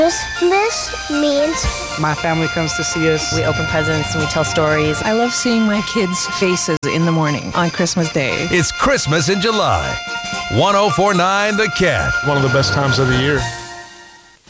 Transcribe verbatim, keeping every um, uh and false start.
Christmas means my family comes to see us. We open presents and we tell stories. I love seeing my kids' faces in the morning on Christmas Day. It's Christmas in July. one oh four point nine The Cat. One of the best times of the year.